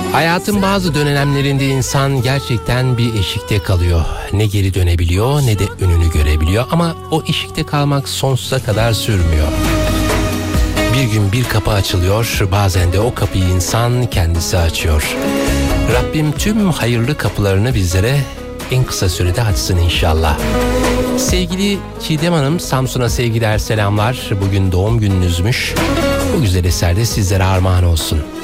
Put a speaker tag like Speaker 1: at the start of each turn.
Speaker 1: Hayatın bazı dönemlerinde insan gerçekten bir eşikte kalıyor. Ne geri dönebiliyor ne de önünü görebiliyor ama o eşikte kalmak sonsuza kadar sürmüyor. Bir gün bir kapı açılıyor, bazen de o kapıyı insan kendisi açıyor. Rabbim tüm hayırlı kapılarını bizlere en kısa sürede açsın inşallah. Sevgili Çiğdem Hanım, Samsun'a sevgiler, selamlar. Bugün doğum gününüzmüş. Bu güzel eser de sizlere armağan olsun.